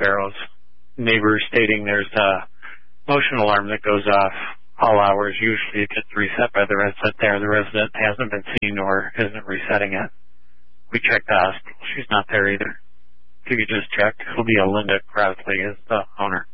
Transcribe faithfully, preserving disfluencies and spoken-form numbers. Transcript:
wheelbarrows. Neighbors stating there's a motion alarm that goes off all hours. Usually it gets reset by the resident there. The resident hasn't been seen or isn't resetting it. We checked the hospital. She's not there either. If you could just check, it'll be a Linda Crowsley is the owner.